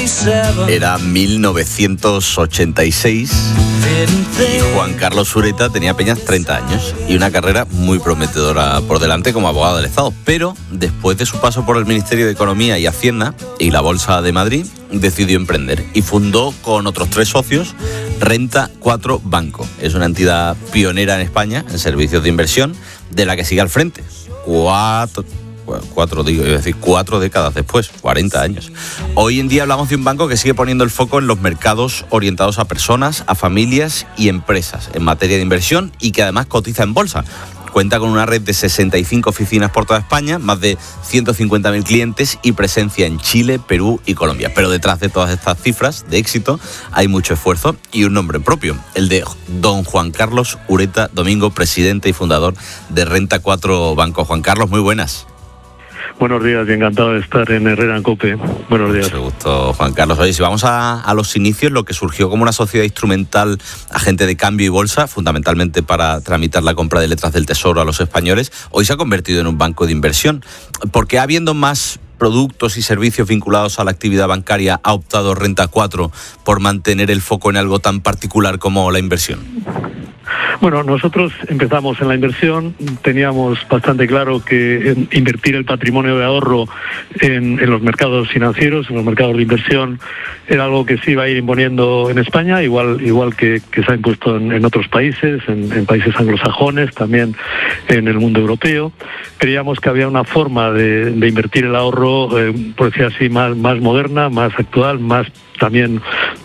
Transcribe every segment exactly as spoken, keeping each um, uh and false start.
Era mil novecientos ochenta y seis y Juan Carlos Ureta tenía apenas treinta años y una carrera muy prometedora por delante como abogado del Estado. Pero después de su paso por el Ministerio de Economía y Hacienda y la Bolsa de Madrid, decidió emprender y fundó con otros tres socios Renta cuatro Banco. Es una entidad pionera en España en servicios de inversión, de la que sigue al frente. Cuatro... Cuatro, digo, es decir, cuatro décadas después, cuarenta años. Hoy en día hablamos de un banco que sigue poniendo el foco en los mercados orientados a personas, a familias y empresas en materia de inversión y que además cotiza en bolsa. Cuenta con una red de sesenta y cinco oficinas por toda España, más de ciento cincuenta mil clientes y presencia en Chile, Perú y Colombia. Pero detrás de todas estas cifras de éxito hay mucho esfuerzo y un nombre propio, el de don Juan Carlos Ureta Domingo, presidente y fundador de Renta cuatro Banco. Juan Carlos, muy buenas. Buenos días y encantado de estar en Herrera en Cope. Buenos días. Mucho gusto, Juan Carlos. Oye, si vamos a, a los inicios, lo que surgió como una sociedad instrumental, agente de cambio y bolsa, fundamentalmente para tramitar la compra de letras del Tesoro a los españoles, hoy se ha convertido en un banco de inversión. Porque habiendo más productos y servicios vinculados a la actividad bancaria, ha optado Renta cuatro por mantener el foco en algo tan particular como la inversión. Bueno, nosotros empezamos en la inversión, teníamos bastante claro que invertir el patrimonio de ahorro en, en los mercados financieros, en los mercados de inversión, era algo que se iba a ir imponiendo en España, igual igual que, que se ha impuesto en, en otros países, en, en países anglosajones, también en el mundo europeo. Creíamos que había una forma de, de invertir el ahorro, eh, por decir así, más, más moderna, más actual, más también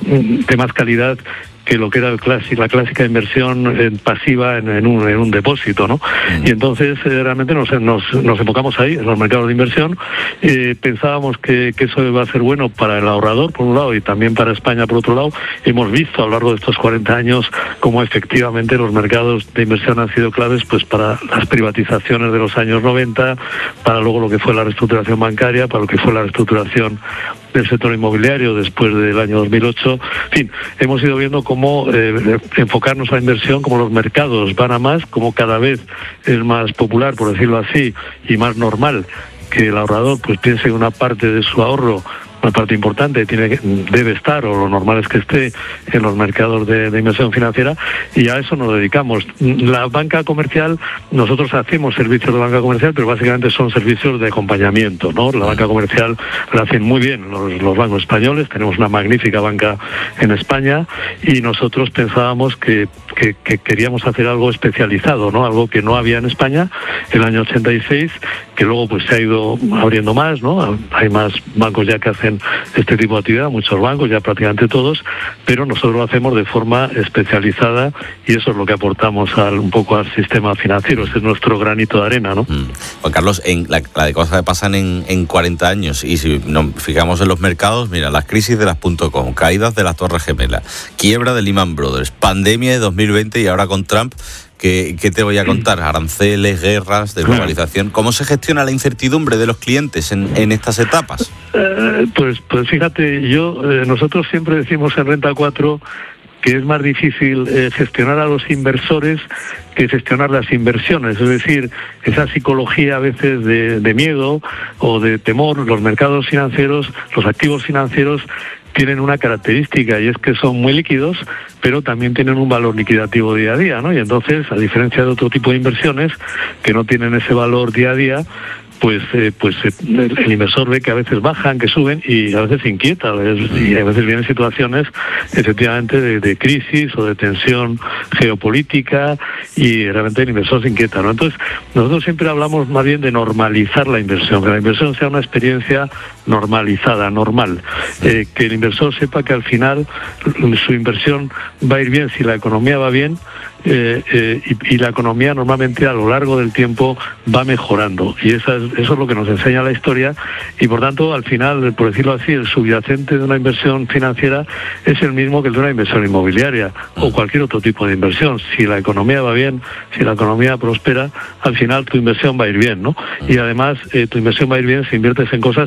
de más calidad que lo que era el clásico, la clásica inversión eh, pasiva en, en, un, en un depósito, ¿no? Mm. Y entonces eh, realmente nos, nos, nos enfocamos ahí, en los mercados de inversión. Eh, pensábamos que, que eso iba a ser bueno para el ahorrador, por un lado, y también para España, por otro lado. Hemos visto a lo largo de estos cuarenta años cómo efectivamente los mercados de inversión han sido claves pues para las privatizaciones de los años noventa, para luego lo que fue la reestructuración bancaria, para lo que fue la reestructuración del sector inmobiliario después del año dos mil ocho. En fin, hemos ido viendo cómo eh, enfocarnos a la inversión, cómo los mercados van a más, cómo cada vez es más popular, por decirlo así, y más normal que el ahorrador pues piense que una parte de su ahorro, una parte importante, tiene que, debe estar, o lo normal es que esté en los mercados de, de inversión financiera, y a eso nos dedicamos. La banca comercial, nosotros hacemos servicios de banca comercial, pero básicamente son servicios de acompañamiento, ¿no? La banca comercial la hacen muy bien los, los bancos españoles, tenemos una magnífica banca en España, y nosotros pensábamos que, que, que queríamos hacer algo especializado, ¿no? Algo que no había en España en el año ochenta y seis, que luego pues se ha ido abriendo más, ¿no? Hay más bancos ya que hacen este tipo de actividad, muchos bancos, ya prácticamente todos, pero nosotros lo hacemos de forma especializada y eso es lo que aportamos al, un poco al sistema financiero. Ese es nuestro granito de arena, ¿no? Mm. Juan Carlos, en la, la de cosas que pasan en, en cuarenta años, y si nos fijamos en los mercados, mira, las crisis de las .com, caídas de las Torres Gemelas, quiebra de Lehman Brothers, pandemia de dos mil veinte y ahora con Trump, ¿qué, qué te voy a contar? Aranceles, guerras, desglobalización. ¿Cómo se gestiona la incertidumbre de los clientes en, en estas etapas? Eh, pues, pues fíjate, yo eh, nosotros siempre decimos en Renta cuatro que es más difícil eh, gestionar a los inversores que gestionar las inversiones, es decir, esa psicología a veces de, de miedo o de temor. Los mercados financieros, los activos financieros tienen una característica y es que son muy líquidos, pero también tienen un valor liquidativo día a día, ¿no? Y entonces, a diferencia de otro tipo de inversiones que no tienen ese valor día a día, pues eh, pues eh, el, el inversor ve que a veces bajan, que suben y a veces se inquieta, y a veces vienen situaciones efectivamente de, de crisis o de tensión geopolítica y realmente el inversor se inquieta, ¿no? Entonces nosotros siempre hablamos más bien de normalizar la inversión, que la inversión sea una experiencia normalizada, normal, eh, que el inversor sepa que al final su inversión va a ir bien si la economía va bien. Eh, eh, y, y la economía normalmente a lo largo del tiempo va mejorando y esa es, eso es lo que nos enseña la historia y por tanto al final, por decirlo así, el subyacente de una inversión financiera es el mismo que el de una inversión inmobiliaria o cualquier otro tipo de inversión. Si la economía va bien, si la economía prospera, al final tu inversión va a ir bien, ¿no? Y además eh, tu inversión va a ir bien si inviertes en cosas que den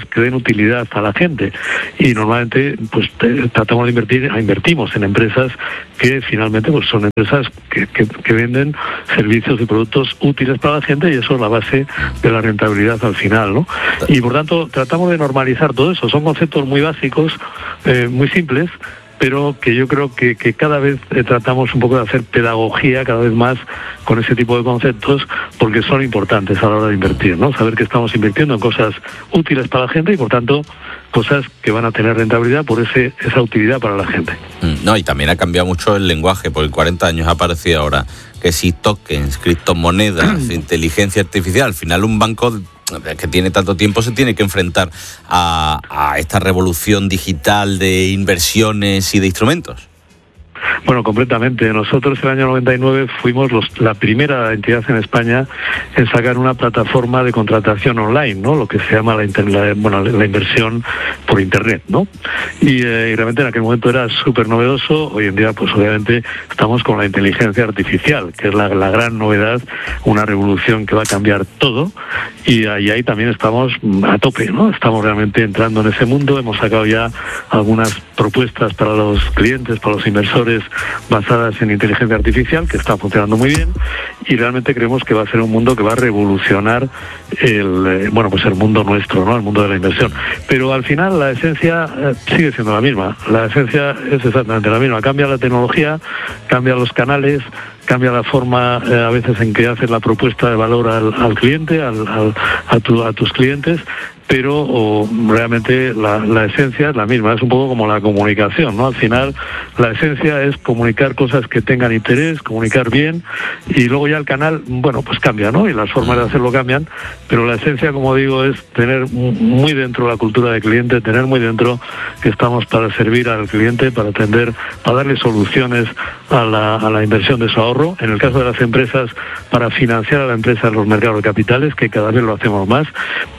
utilidad a la gente. Y normalmente pues tratamos de invertir, invertimos en empresas que finalmente pues son empresas que, que, que venden servicios y productos útiles para la gente, y eso es la base de la rentabilidad al final, ¿no? Y por tanto tratamos de normalizar todo eso. Son conceptos muy básicos, eh, muy simples, pero que yo creo que, que cada vez eh, tratamos un poco de hacer pedagogía cada vez más con ese tipo de conceptos, porque son importantes a la hora de invertir, ¿no? Saber que estamos invirtiendo en cosas útiles para la gente y, por tanto, cosas que van a tener rentabilidad por ese esa utilidad para la gente. No, y también ha cambiado mucho el lenguaje, porque en cuarenta años ha aparecido ahora que si tokens, criptomonedas, inteligencia artificial, al final un banco que tiene tanto tiempo se tiene que enfrentar a, a esta revolución digital de inversiones y de instrumentos. Bueno, completamente. Nosotros el año noventa y nueve fuimos los, la primera entidad en España en sacar una plataforma de contratación online, ¿no? Lo que se llama la, inter, la, bueno, la inversión por Internet, ¿no? Y, eh, y realmente en aquel momento era súper novedoso. Hoy en día, pues obviamente estamos con la inteligencia artificial, que es la, la gran novedad, una revolución que va a cambiar todo. Y, y ahí también estamos a tope, ¿no? Estamos realmente entrando en ese mundo. Hemos sacado ya algunas propuestas para los clientes, para los inversores, basadas en inteligencia artificial, que está funcionando muy bien, y realmente creemos que va a ser un mundo que va a revolucionar el eh, bueno pues el mundo nuestro, ¿no? El mundo de la inversión. Pero al final la esencia eh, sigue siendo la misma. La esencia es exactamente la misma. Cambia la tecnología, cambia los canales, cambia la forma eh, a veces en que haces la propuesta de valor al, al cliente, al, al, a, tu, a tus clientes, pero o, realmente la, la esencia es la misma. Es un poco como la comunicación, ¿no? Al final la esencia es comunicar cosas que tengan interés, comunicar bien, y luego ya el canal, bueno, pues cambia, ¿no? Y las formas de hacerlo cambian, pero la esencia, como digo, es tener muy dentro la cultura del cliente, tener muy dentro que estamos para servir al cliente, para atender, para darle soluciones a la, a la inversión de su ahorro. En el caso de las empresas, para financiar a la empresa en los mercados de capitales, que cada vez lo hacemos más.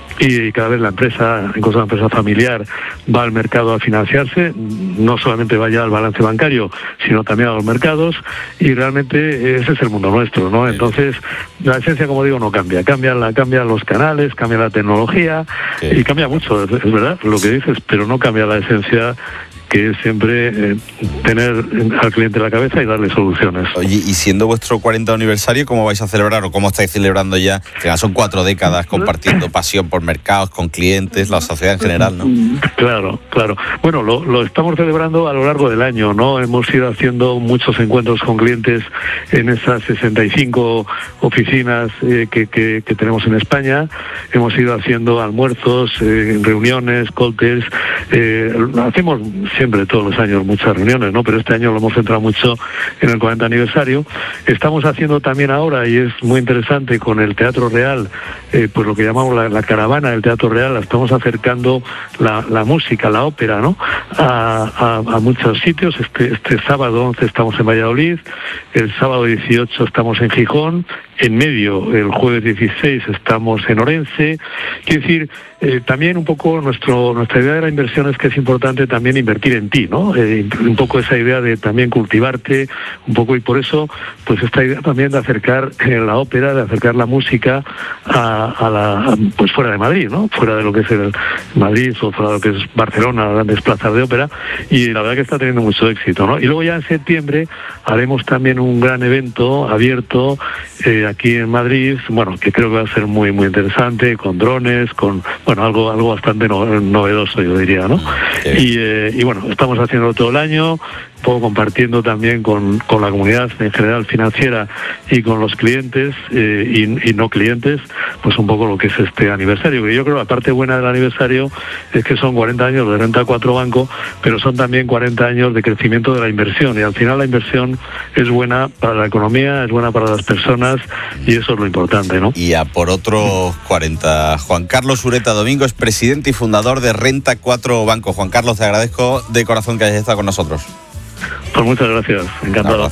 Y cada vez la empresa, incluso la empresa familiar, va al mercado a financiarse, no solamente vaya al balance bancario, sino también a los mercados, y realmente ese es el mundo nuestro, ¿no? Entonces, la esencia, como digo, no cambia, cambian la, cambian los canales, cambia la tecnología, sí. Y cambia mucho, es, es verdad lo que dices, pero no cambia la esencia, que es siempre eh, tener al cliente en la cabeza y darle soluciones. Oye, y siendo vuestro cuarenta aniversario, ¿cómo vais a celebrar o cómo estáis celebrando ya? Que son cuatro décadas compartiendo pasión por mercados, con clientes, la sociedad en general, ¿no? Claro, claro. Bueno, lo, lo estamos celebrando a lo largo del año, ¿no? Hemos ido haciendo muchos encuentros con clientes en esas sesenta y cinco oficinas eh, que, que, que tenemos en España. Hemos ido haciendo almuerzos, eh, reuniones, cócteles. Eh, hacemos siempre, todos los años, muchas reuniones, ¿no? Pero este año lo hemos centrado mucho en el cuarenta aniversario. Estamos haciendo también ahora, y es muy interesante, con el Teatro Real, eh, pues lo que llamamos la, la caravana del Teatro Real. La estamos acercando la, la música, la ópera, ¿no? A, a, a muchos sitios. Este, este sábado once estamos en Valladolid, el sábado dieciocho estamos en Gijón, en medio, el jueves dieciséis, estamos en Orense. Quiero decir, eh, también un poco nuestro nuestra idea de la inversión es que es importante también invertir en ti, ¿no? Eh, un poco esa idea de también cultivarte, un poco, y por eso, pues esta idea también de acercar eh, la ópera, de acercar la música a, a la, a, pues fuera de Madrid, ¿no? Fuera de lo que es el Madrid o fuera de lo que es Barcelona, las grandes plazas de ópera, y la verdad que está teniendo mucho éxito, ¿no? Y luego ya en septiembre haremos también un gran evento abierto eh, aquí en Madrid, bueno, que creo que va a ser muy muy interesante, con drones, con, bueno, algo algo bastante no, novedoso, yo diría, ¿no? Sí. Y, eh, y bueno, estamos haciendo todo el año, un poco compartiendo también con, con la comunidad en general financiera y con los clientes eh, y, y no clientes, pues un poco lo que es este aniversario, que yo creo la parte buena del aniversario es que son cuarenta años de Renta cuatro Banco, pero son también cuarenta años de crecimiento de la inversión, y al final la inversión es buena para la economía, es buena para las personas, y eso es lo importante, ¿no? Y a por otros cuarenta, Juan Carlos Ureta Domingo es presidente y fundador de Renta cuatro Banco. Juan Carlos, te agradezco de corazón que hayas estado con nosotros. Pues muchas gracias, encantado.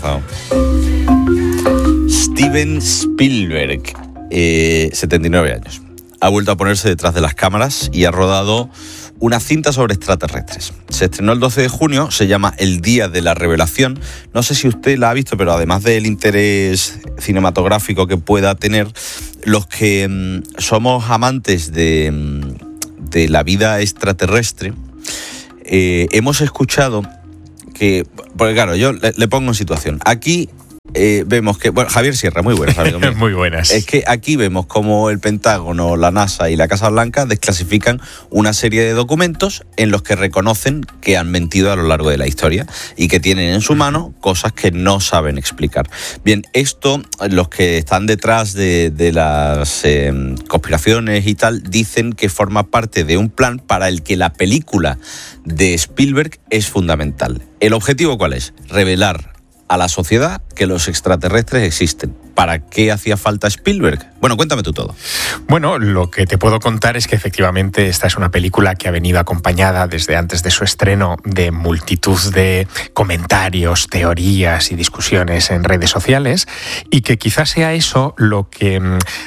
Steven Spielberg, eh, setenta y nueve años. Ha vuelto a ponerse detrás de las cámaras y ha rodado una cinta sobre extraterrestres. Se estrenó el doce de junio, se llama El Día de la Revelación. No sé si usted la ha visto, pero además del interés cinematográfico que pueda tener, los que mmm, somos amantes de, de la vida extraterrestre, eh, hemos escuchado que, porque claro, yo le, le pongo en situación. Aquí eh, vemos que, bueno, Javier Sierra, muy buenas, amigo mío. Muy buenas. Es que aquí vemos como el Pentágono, la NASA y la Casa Blanca desclasifican una serie de documentos en los que reconocen que han mentido a lo largo de la historia y que tienen en su mano cosas que no saben explicar. Bien, esto, los que están detrás de, de las eh, conspiraciones y tal, dicen que forma parte de un plan para el que la película de Spielberg es fundamental. ¿El objetivo cuál es? Revelar a la sociedad que los extraterrestres existen. ¿Para qué hacía falta Spielberg? Bueno, cuéntame tú todo. Bueno, lo que te puedo contar es que efectivamente esta es una película que ha venido acompañada desde antes de su estreno de multitud de comentarios, teorías y discusiones en redes sociales, y que quizás sea eso lo que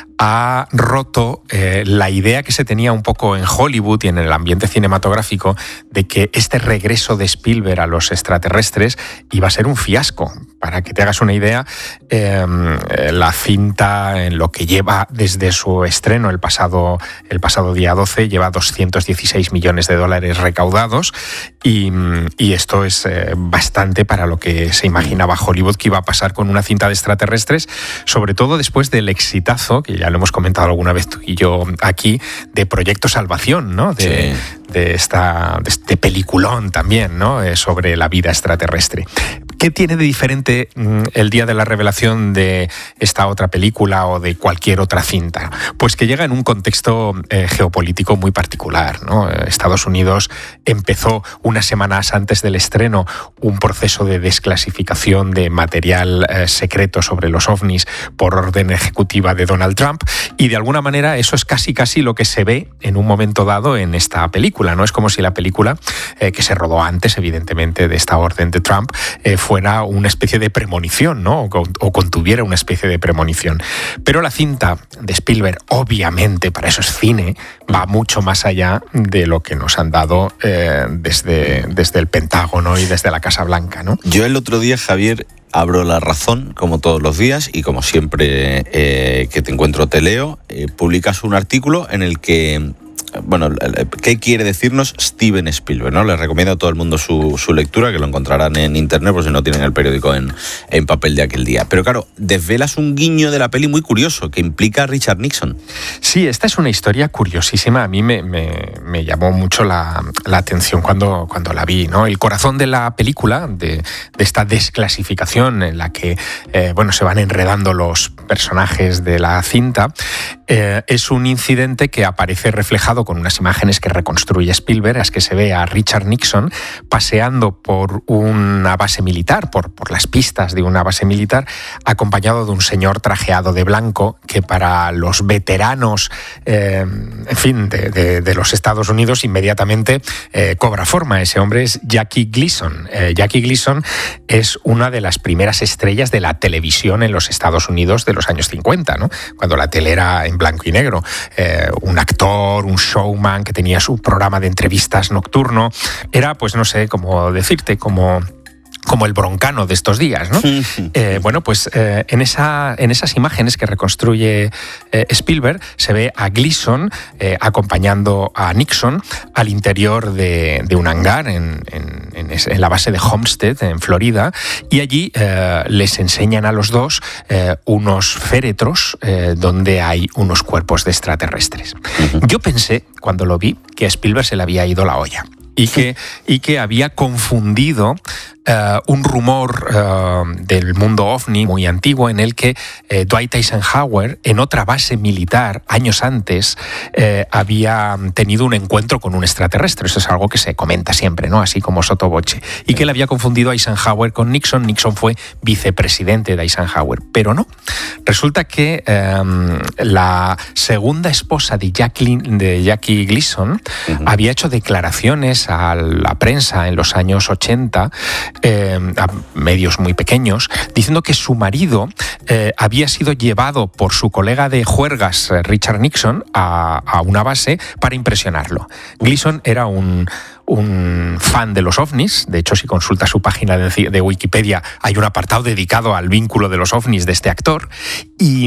ha roto eh, la idea que se tenía un poco en Hollywood y en el ambiente cinematográfico de que este regreso de Spielberg a los extraterrestres iba a ser un fiasco. Para que te hagas una idea, eh, la cinta, en lo que lleva desde su estreno el pasado, el pasado día doce, lleva doscientos dieciséis millones de dólares recaudados y, y esto es eh, bastante para lo que se imaginaba Hollywood que iba a pasar con una cinta de extraterrestres, sobre todo después del exitazo, que ya lo hemos comentado alguna vez tú y yo aquí, de Proyecto Salvación, ¿no? De, sí. de, esta, de este peliculón también, ¿no? Eh, sobre la vida extraterrestre. ¿Qué tiene de diferente mm, el día de la revelación de esta otra película o de cualquier otra cinta? Pues que llega en un contexto eh, geopolítico muy particular, ¿no? Estados Unidos empezó unas semanas antes del estreno un proceso de desclasificación de material eh, secreto sobre los ovnis por orden ejecutiva de Donald Trump, y de alguna manera eso es casi casi lo que se ve en un momento dado en esta película, ¿no? Es como si la película, eh, que se rodó antes evidentemente de esta orden de Trump, eh, fuera una especie de premonición, ¿no? O, o contuviera una especie de premonición. Pero la cinta de Spielberg, obviamente, para eso es cine, va mucho más allá de lo que nos han dado eh, desde, desde el Pentágono y desde la Casa Blanca, ¿no? Yo el otro día, Javier, abro La Razón, como todos los días, y como siempre eh, que te encuentro te leo, eh, publicas un artículo en el que, bueno, ¿qué quiere decirnos Steven Spielberg? ¿No? Les recomiendo a todo el mundo su, su lectura, que lo encontrarán en internet por si no tienen el periódico en, en papel de aquel día. Pero claro, desvelas un guiño de la peli muy curioso, que implica a Richard Nixon. Sí, esta es una historia curiosísima. A mí me, me, me llamó mucho la, la atención cuando, cuando la vi, ¿no? El corazón de la película, de, de esta desclasificación en la que eh, bueno, se van enredando los personajes de la cinta, eh, es un incidente que aparece reflejado con unas imágenes que reconstruye Spielberg, es que se ve a Richard Nixon paseando por una base militar, por, por las pistas de una base militar, acompañado de un señor trajeado de blanco que para los veteranos, eh, en fin, de, de, de los Estados Unidos inmediatamente eh, cobra forma. Ese hombre es Jackie Gleason. Eh, Jackie Gleason es una de las primeras estrellas de la televisión en los Estados Unidos de los años cincuenta, ¿no? Cuando la tele era en blanco y negro. Eh, un actor, un showman que tenía su programa de entrevistas nocturno. Era, pues no sé cómo decirte, como... como el broncano de estos días, ¿no? eh, bueno, pues eh, en, esa, en esas imágenes que reconstruye eh, Spielberg se ve a Gleason eh, acompañando a Nixon al interior de, de un hangar en, en, en, es, en la base de Homestead, en Florida, y allí eh, les enseñan a los dos eh, unos féretros eh, donde hay unos cuerpos de extraterrestres. Uh-huh. Yo pensé, cuando lo vi, que a Spielberg se le había ido la olla. Y que, y que había confundido uh, un rumor uh, del mundo ovni muy antiguo en el que uh, Dwight Eisenhower, en otra base militar, años antes, uh, había tenido un encuentro con un extraterrestre. Eso es algo que se comenta siempre, ¿no? Así como sotoboche. Y que él había confundido a Eisenhower con Nixon. Nixon fue vicepresidente de Eisenhower. Pero no. Resulta que um, la segunda esposa de, Jacqueline, de Jackie Gleason uh-huh. había hecho declaraciones a la prensa en los años ochenta, eh, a medios muy pequeños, diciendo que su marido eh, había sido llevado por su colega de juergas, Richard Nixon, a, a una base para impresionarlo. Gleason era un... un fan de los ovnis. De hecho, si consultas su página de, de Wikipedia, hay un apartado dedicado al vínculo de los ovnis de este actor. Y,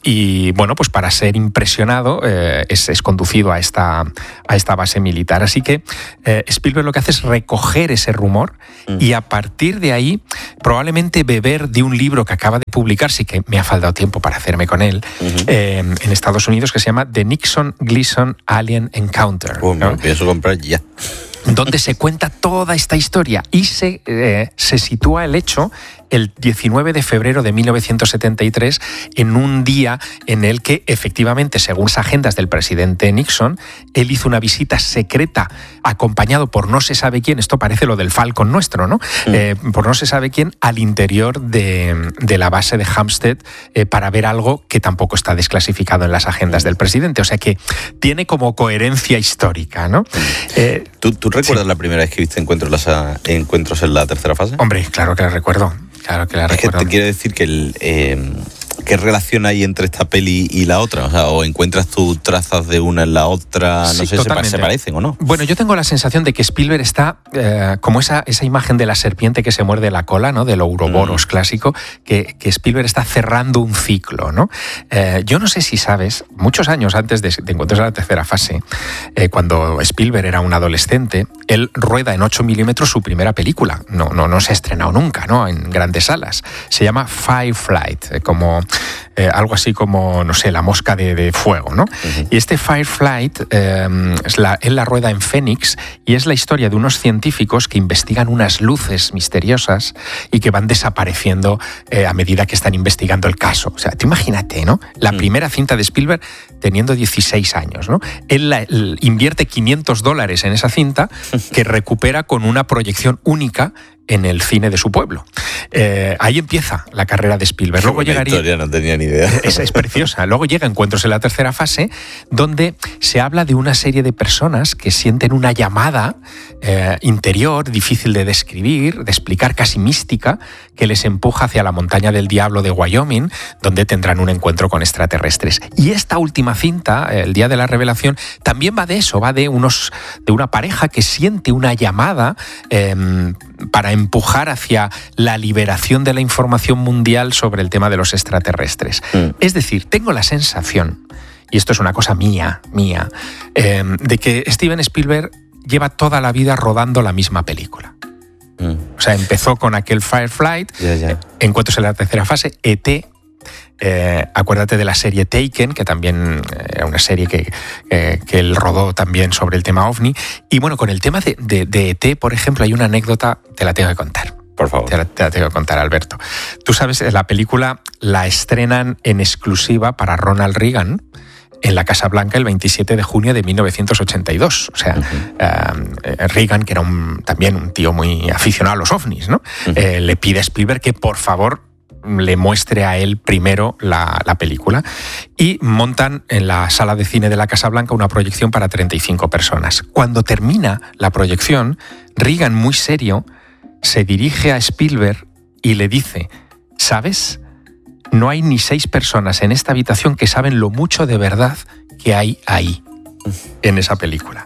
y bueno, pues para ser impresionado eh, es, es conducido a esta, a esta base militar. Así que eh, Spielberg lo que hace es recoger ese rumor mm. y a partir de ahí probablemente beber de un libro que acaba de publicar, sí que me ha faltado tiempo para hacerme con él, uh-huh. eh, en Estados Unidos, que se llama The Nixon-Gleason Alien Encounter. Oh, ¿no? Me pienso comprar ya. Donde se cuenta toda esta historia y se, eh, se sitúa el hecho el diecinueve de febrero de mil novecientos setenta y tres, en un día en el que, efectivamente, según las agendas del presidente Nixon, él hizo una visita secreta acompañado por no se sabe quién, esto parece lo del Falcon nuestro, ¿no? Mm. Eh, por no se sabe quién, al interior de, de la base de Hampstead eh, para ver algo que tampoco está desclasificado en las agendas del presidente. O sea que tiene como coherencia histórica, ¿no? Eh, ¿Tú, ¿Tú recuerdas sí. la primera vez que viste encuentros, las, encuentros en la tercera fase? Hombre, claro que la recuerdo. Claro que la es recuerdo. Que te quiero decir que el, eh, ¿qué relación hay entre esta peli y la otra? O sea, o encuentras tú trazas de una en la otra, no sí, sé, totalmente. ¿Se parecen o no? Bueno, yo tengo la sensación de que Spielberg está eh, como esa, esa imagen de la serpiente que se muerde la cola, ¿no? Del Ouroboros mm. clásico, que, que Spielberg está cerrando un ciclo, ¿no? Eh, yo no sé si sabes, muchos años antes de, de Encuentros en la tercera fase, eh, cuando Spielberg era un adolescente, él rueda en ocho milímetros su primera película. No, no, no se ha estrenado nunca, ¿no? En grandes salas. Se llama Fireflight, eh, como eh, algo así como, no sé, la mosca de, de fuego, ¿no? Uh-huh. Y este Fireflight, eh, es la, él la rueda en Phoenix y es la historia de unos científicos que investigan unas luces misteriosas y que van desapareciendo eh, a medida que están investigando el caso. O sea, tú imagínate, ¿no? La uh-huh. primera cinta de Spielberg teniendo dieciséis años, ¿no? Él, la, él invierte quinientos dólares en esa cinta que recupera con una proyección única en el cine de su pueblo. Eh, ahí empieza la carrera de Spielberg. Luego llegaría, historia, no tenía ni idea. Es, es preciosa. Luego llega Encuentros en la tercera fase, donde se habla de una serie de personas que sienten una llamada eh, interior, difícil de describir, de explicar, casi mística, que les empuja hacia la montaña del diablo de Wyoming, donde tendrán un encuentro con extraterrestres. Y esta última cinta, El día de la revelación, también va de eso, va de, unos, de una pareja que siente una llamada eh, para empujar hacia la liberación de la información mundial sobre el tema de los extraterrestres. Mm. Es decir, tengo la sensación, y esto es una cosa mía, mía, eh, de que Steven Spielberg lleva toda la vida rodando la misma película. Mm. O sea, empezó con aquel Fireflight, yeah, yeah. Encuentros en la tercera fase, E T, Eh, acuérdate de la serie Taken, que también era una serie que, eh, que él rodó también sobre el tema OVNI. Y bueno, con el tema de, de, de E T, por ejemplo, hay una anécdota, te la tengo que contar. Por favor. Te la, te la tengo que contar, Alberto. Tú sabes, la película la estrenan en exclusiva para Ronald Reagan en la Casa Blanca el veintisiete de junio de mil novecientos ochenta y dos. O sea, uh-huh. eh, Reagan, que era un, también un tío muy aficionado a los ovnis, ¿no? Uh-huh. Eh, le pide a Spielberg que, por favor, le muestre a él primero la, la película y montan en la sala de cine de la Casa Blanca una proyección para treinta y cinco personas. Cuando termina la proyección, Reagan, muy serio, se dirige a Spielberg y le dice: ¿sabes? No hay ni seis personas en esta habitación que saben lo mucho de verdad que hay ahí, en esa película.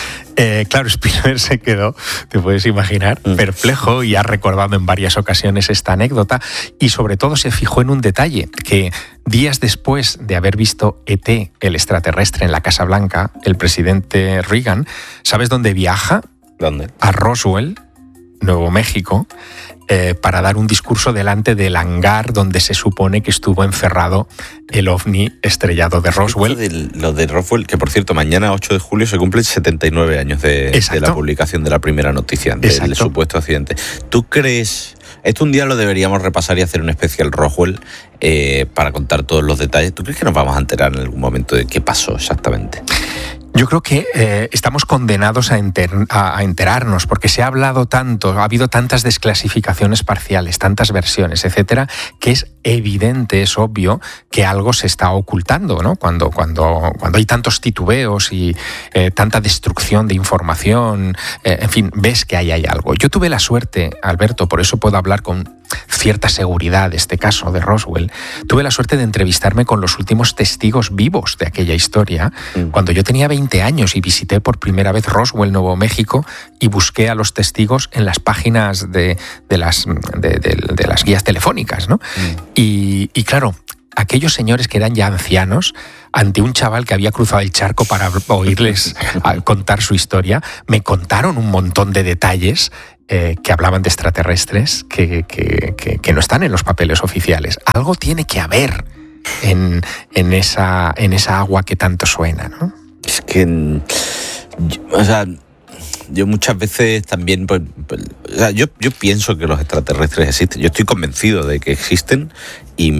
Eh, claro, Spielberg se quedó, te puedes imaginar, perplejo y ha recordado en varias ocasiones esta anécdota y sobre todo se fijó en un detalle, que días después de haber visto E T, el extraterrestre, en la Casa Blanca, el presidente Reagan, ¿sabes dónde viaja? ¿Dónde? A Roswell, Nuevo México, eh, para dar un discurso delante del hangar donde se supone que estuvo encerrado el ovni estrellado de Roswell. De, lo de Roswell, que por cierto, mañana ocho de julio se cumplen setenta y nueve años de, de la publicación de la primera noticia del Exacto. supuesto accidente. ¿Tú crees...? Esto un día lo deberíamos repasar y hacer un especial Roswell eh, para contar todos los detalles. ¿Tú crees que nos vamos a enterar en algún momento de qué pasó exactamente? Yo creo que eh, estamos condenados a, enter, a, a enterarnos, porque se ha hablado tanto, ha habido tantas desclasificaciones parciales, tantas versiones, etcétera, que es evidente, es obvio que algo se está ocultando, ¿no? Cuando, cuando, cuando hay tantos titubeos y eh, tanta destrucción de información, eh, en fin, ves que ahí hay algo. Yo tuve la suerte, Alberto, por eso puedo hablar con cierta seguridad de este caso de Roswell, tuve la suerte de entrevistarme con los últimos testigos vivos de aquella historia mm. cuando yo tenía veinte años y visité por primera vez Roswell, Nuevo México, y busqué a los testigos en las páginas de, de, las, de, de, de las guías telefónicas, ¿no? Mm. Y, y claro, aquellos señores que eran ya ancianos, ante un chaval que había cruzado el charco para oírles contar su historia, me contaron un montón de detalles eh, que hablaban de extraterrestres que, que, que, que no están en los papeles oficiales. Algo tiene que haber en, en, esa, en esa agua que tanto suena, ¿no? Es que, o sea, yo muchas veces también, pues, pues o sea, yo, yo pienso que los extraterrestres existen. Yo estoy convencido de que existen y,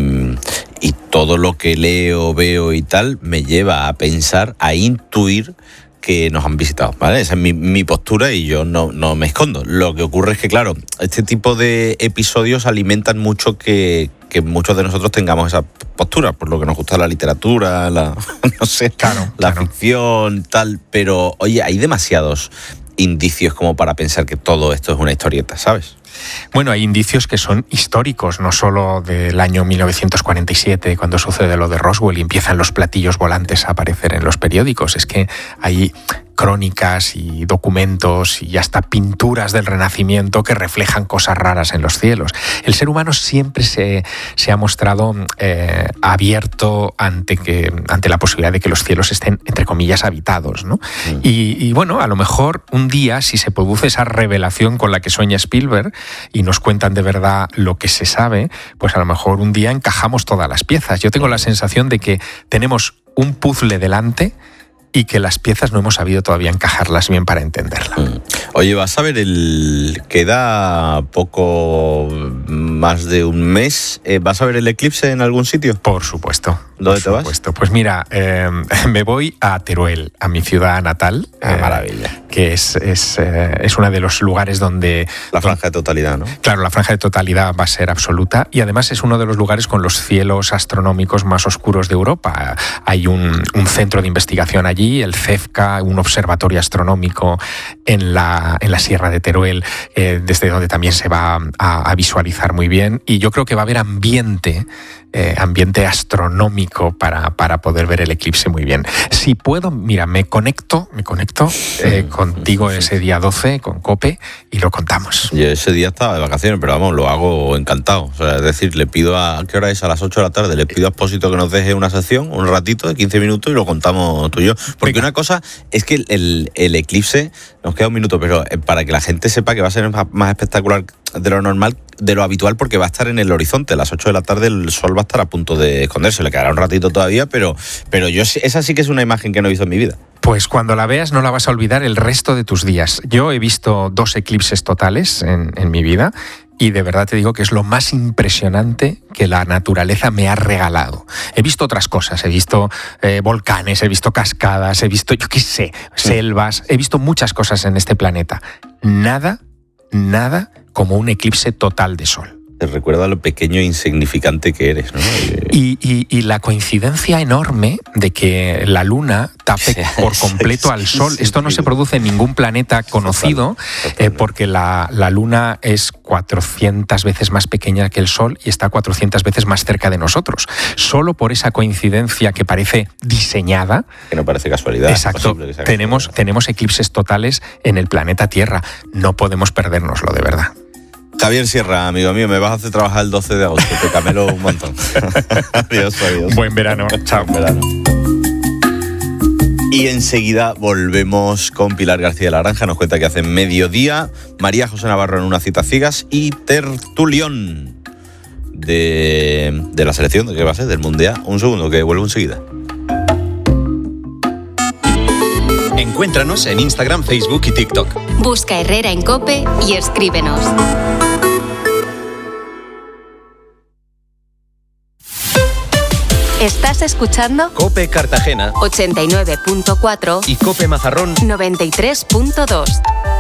y todo lo que leo, veo y tal me lleva a pensar, a intuir que nos han visitado, ¿vale? Esa es mi, mi postura y yo no, no me escondo. Lo que ocurre es que, claro, este tipo de episodios alimentan mucho que, que muchos de nosotros tengamos esa postura, por lo que nos gusta la literatura, la, no sé, claro, la claro. ficción, tal. Pero, oye, hay demasiados indicios como para pensar que todo esto es una historieta, ¿sabes? Bueno, hay indicios que son históricos, no solo del año mil novecientos cuarenta y siete, cuando sucede lo de Roswell y empiezan los platillos volantes a aparecer en los periódicos. Es que hay crónicas y documentos y hasta pinturas del Renacimiento que reflejan cosas raras en los cielos. El ser humano siempre se, se ha mostrado eh, abierto ante, que, ante la posibilidad de que los cielos estén, entre comillas, habitados, ¿no? Mm. Y, y bueno, a lo mejor un día, si se produce esa revelación con la que sueña Spielberg y nos cuentan de verdad lo que se sabe, pues a lo mejor un día encajamos todas las piezas. Yo tengo la sensación de que tenemos un puzzle delante y que las piezas no hemos sabido todavía encajarlas bien para entenderla. Mm. Oye, vas a ver, el queda poco más de un mes. ¿Vas a ver el eclipse en algún sitio? Por supuesto. ¿Dónde por te supuesto. vas? Pues mira, eh, me voy a Teruel, a mi ciudad natal. Ah, eh, maravilla. Que es, es, eh, es uno de los lugares donde... La franja de totalidad, ¿no? Claro, la franja de totalidad va a ser absoluta y además es uno de los lugares con los cielos astronómicos más oscuros de Europa. Hay un, un centro de investigación allí, el CEFCA, un observatorio astronómico en la, en la Sierra de Teruel, eh, desde donde también se va a, a visualizar muy bien. Y yo creo que va a haber ambiente, eh, ambiente astronómico para, para poder ver el eclipse muy bien. Si puedo, mira, me conecto, me conecto eh, contigo ese día doce con COPE y lo contamos. Yo ese día estaba de vacaciones, pero vamos, lo hago encantado. O sea, es decir, le pido a... ¿Qué hora es? A las ocho de la tarde. Le pido a Expósito que nos deje una sección, un ratito de quince minutos y lo contamos tú y yo. Porque Venga. Una cosa es que el, el eclipse, nos queda un minuto, pero para que la gente sepa que va a ser más, más espectacular de lo normal, de lo habitual, porque va a estar en el horizonte. A las ocho de la tarde el sol va a estar a punto de esconderse. Le quedará un ratito todavía, pero, pero yo esa sí que es una imagen que no he visto en mi vida. Pues cuando la veas no la vas a olvidar el resto de tus días. Yo he visto dos eclipses totales en, en mi vida y de verdad te digo que es lo más impresionante que la naturaleza me ha regalado. He visto otras cosas, he visto eh, volcanes, he visto cascadas, he visto, yo qué sé, selvas, he visto muchas cosas en este planeta. Nada, nada como un eclipse total de sol. Te recuerda lo pequeño e insignificante que eres, ¿no? Y, y, y la coincidencia enorme de que la Luna tape sí, por completo sí, al Sol. Sí, Esto no sí. se produce en ningún planeta conocido, total, eh, porque la, la Luna es cuatrocientas veces más pequeña que el Sol y está cuatrocientas veces más cerca de nosotros. Solo por esa coincidencia que parece diseñada... Que no parece casualidad. Exacto. Que sea tenemos, casualidad. tenemos eclipses totales en el planeta Tierra. No podemos perdérnoslo, de verdad. Javier Sierra, amigo mío, me vas a hacer trabajar el doce de agosto, te camelo un montón. Adiós, adiós. Buen verano, chao. Buen verano. Y enseguida volvemos con Pilar García Laranja, nos cuenta que hace mediodía, María José Navarro en una cita ciegas y tertulión de, de la selección, ¿de qué va a ser? Del Mundial. Un segundo, que vuelvo enseguida. Encuéntranos en Instagram, Facebook y TikTok. Busca Herrera en COPE y escríbenos. Estás escuchando COPE Cartagena ochenta y nueve punto cuatro y COPE Mazarrón noventa y tres punto dos.